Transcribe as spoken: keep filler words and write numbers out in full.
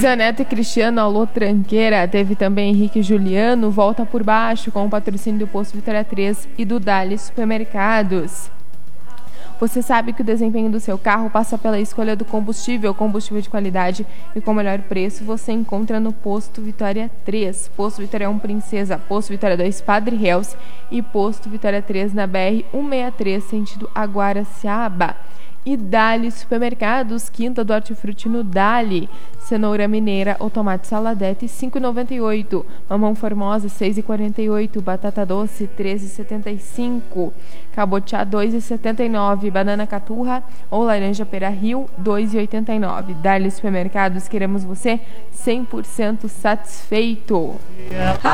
Zaneto e Cristiano, alô tranqueira. Teve também Henrique e Juliano, volta por baixo, com o patrocínio do Posto Vitória três e do Dali Supermercados. Você sabe que o desempenho do seu carro passa pela escolha do combustível, combustível de qualidade e com o melhor preço você encontra no Posto Vitória três, Posto Vitória um Princesa, Posto Vitória dois Padre Reus e Posto Vitória três na B R cento e sessenta e três, sentido Aguaraciaba. E Dali Supermercados, Quinta do Hortifruti no Dali. Cenoura mineira ou tomate saladete, cinco reais e noventa e oito centavos. Mamão formosa, seis reais e quarenta e oito centavos. Batata doce, três reais e setenta e cinco centavos. Cabotiá, dois reais e setenta e nove centavos. Banana caturra ou laranja pera rio, dois reais e oitenta e nove centavos. Dali Supermercados, queremos você cem por cento satisfeito.